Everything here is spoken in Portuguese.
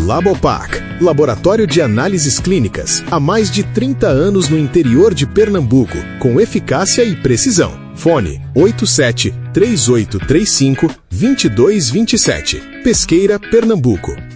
Labopac, laboratório de análises clínicas, há mais de 30 anos no interior de Pernambuco, com eficácia e precisão. Fone 87-3835-2227. Pesqueira, Pernambuco.